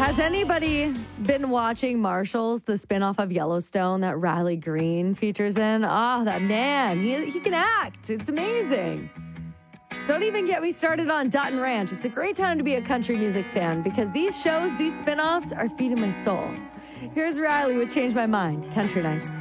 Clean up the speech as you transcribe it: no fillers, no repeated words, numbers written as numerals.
Has anybody been watching Marshals, the spinoff of Yellowstone that Riley Green features in? Oh, that man, he can act. It's amazing. Don't even get me started on Dutton Ranch. It's a great time to be a country music fan because these shows, these spinoffs are feeding my soul. Here's Riley with Change My Mind, Country Nights.